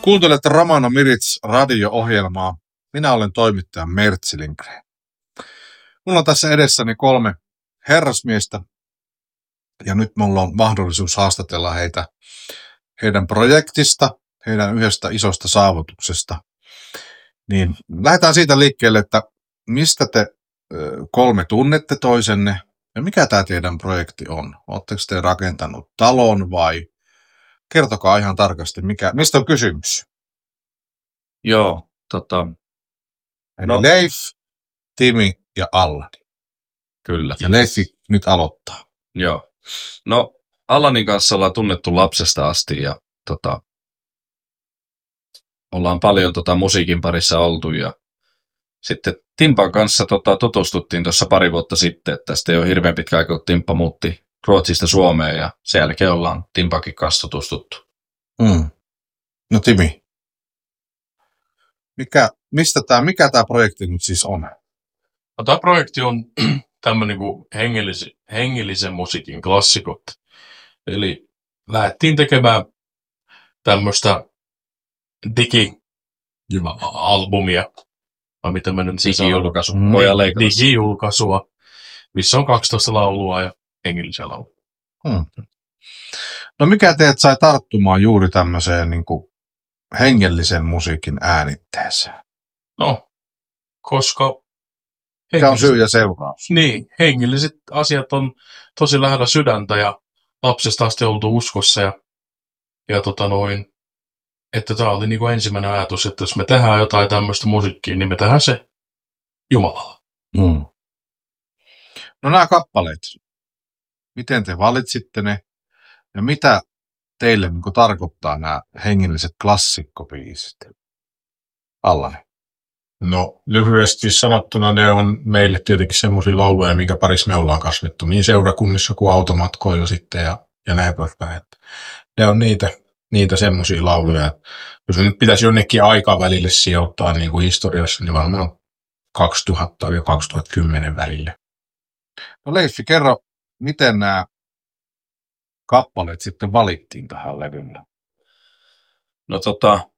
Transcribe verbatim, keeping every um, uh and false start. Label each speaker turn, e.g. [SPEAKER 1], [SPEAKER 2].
[SPEAKER 1] Kuuntelette Ramano Mirits radio-ohjelmaa. Minä olen toimittaja Mertsi Lindgren. Mulla on tässä edessäni kolme herrasmiestä ja nyt mulla on mahdollisuus haastatella heitä heidän projektista, heidän yhdestä isosta saavutuksesta. Niin lähdetään siitä liikkeelle, että mistä te kolme tunnette toisenne ja mikä tämä teidän projekti on? Oletteko te rakentanut talon vai kertokaa ihan tarkasti, mikä, mistä on kysymys?
[SPEAKER 2] Joo, tota...
[SPEAKER 1] Eli no. Leif, Timi ja Allani.
[SPEAKER 2] Kyllä.
[SPEAKER 1] Ja Leifi nyt aloittaa.
[SPEAKER 2] Joo. No, Allanin kanssa ollaan tunnettu lapsesta asti ja tota, ollaan paljon tota, musiikin parissa oltu ja sitten Timpan kanssa tota, tutustuttiin tuossa pari vuotta sitten, että tästä ei ole hirveän pitkä aika, kun Timppa muutti Ruotsista Suomeen ja sen jälkeen ollaan Timpankin kanssa tutustuttu.
[SPEAKER 1] Mm. No Timi, mikä, mistä tää, mikä tämä projekti nyt siis on?
[SPEAKER 3] No, tämä projekti on tämmöinen kuin hengellisen, hengellisen musiikin klassikot. Eli lähdettiin tekemään tämmöistä digi-albumia, vai mitä mä nyt siis
[SPEAKER 2] Digijulkaisu.
[SPEAKER 3] sanon?
[SPEAKER 2] Voidaan leikata.
[SPEAKER 3] Digijulkaisua, missä on kaksitoista laulua ja hengellisiä lauluja.
[SPEAKER 1] Hmm. No mikä teet sai tarttumaan juuri tämmöiseen niin kuin hengellisen musiikin äänitteeseen?
[SPEAKER 3] No, koska...
[SPEAKER 1] Mikä on syy ja seuraus?
[SPEAKER 3] Niin, hengelliset asiat on tosi lähellä sydäntä ja lapsesta asti oltu uskossa ja, ja tota noin, että tämä oli niin kuin ensimmäinen ajatus, että jos me tehdään jotain tämmöistä musiikkia, niin me tehdään se Jumalalla.
[SPEAKER 1] Mm. No nämä kappaleet, miten te valitsitte ne ja mitä teille niin kuin tarkoittaa nämä hengelliset klassikkobiisit? Allani.
[SPEAKER 4] No lyhyesti sanottuna ne on meille tietenkin semmoisia lauluja, minkä parissa me ollaan kasvettu niin seurakunnissa kuin automatkoilla sitten ja, ja näin poispäin. Ne on niitä, niitä semmoisia lauluja. Jos nyt pitäisi jonnekin aikavälille sijoittaa niin kuin historiassa, niin varmaan kaksituhatta ja kaksituhattakymmenen välille.
[SPEAKER 1] No Leifi, kerro, miten nämä kappaleet sitten valittiin tähän levylle?
[SPEAKER 2] No tota,